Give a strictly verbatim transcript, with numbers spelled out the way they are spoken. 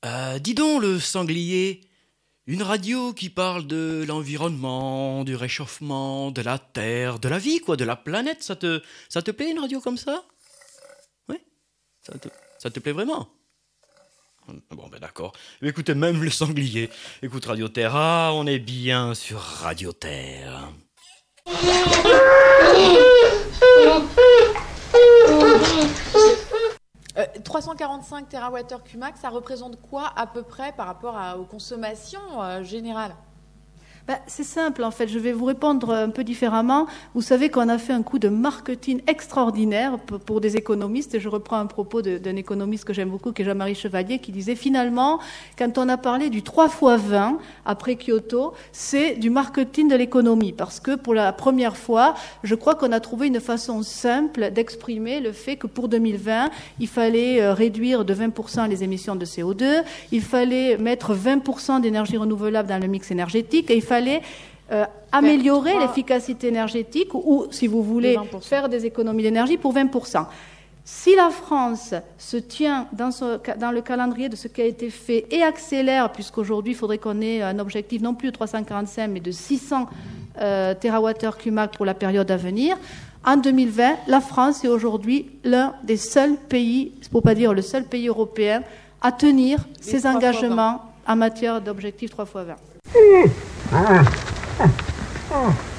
Euh, dis donc, le sanglier, une radio qui parle de l'environnement, du réchauffement, de la Terre, de la vie, quoi, de la planète, ça te, ça te plaît une radio comme ça? Oui, ça te, ça te plaît vraiment? Bon, ben d'accord. Écoutez, même le sanglier. Écoute Radio Terre, ah, on est bien sur Radio Terre. Euh, trois cent quarante-cinq térawattheures Q max, ça représente quoi à peu près par rapport à, aux consommations euh, générales? Ben, c'est simple, en fait. Je vais vous répondre un peu différemment. Vous savez qu'on a fait un coup de marketing extraordinaire pour, pour des économistes, et je reprends un propos de, d'un économiste que j'aime beaucoup, qui est Jean-Marie Chevalier, qui disait finalement, quand on a parlé du trois fois vingt après Kyoto, c'est du marketing de l'économie, parce que pour la première fois, je crois qu'on a trouvé une façon simple d'exprimer le fait que pour deux mille vingt, il fallait réduire de vingt pour cent les émissions de C O deux, il fallait mettre vingt pour cent d'énergie renouvelable dans le mix énergétique, et il fallait Euh, améliorer l'efficacité énergétique ou, si vous voulez, faire des économies d'énergie pour vingt pour cent. Si la France se tient dans, ce, dans le calendrier de ce qui a été fait et accélère, puisqu'aujourd'hui, il faudrait qu'on ait un objectif non plus de trois cent quarante-cinq, mais de six cents euh, térawattheures Q max pour la période à venir, en deux mille vingt, la France est aujourd'hui l'un des seuls pays, pour ne pas dire le seul pays européen, à tenir Les ses engagements en matière d'objectif trois fois vingt. Oh.